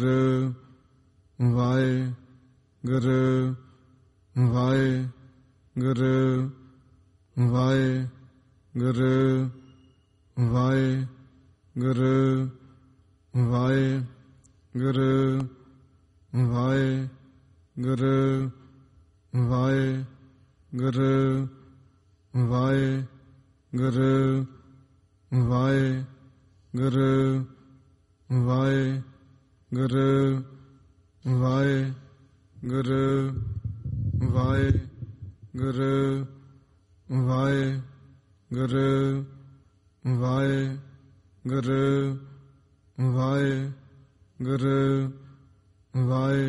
Waheguru Waheguru Waheguru Waheguru Waheguru Waheguru Waheguru Waheguru Waheguru Waheguru Waheguru Waheguru Waheguru Waheguru Waheguru ਵਾਹਿ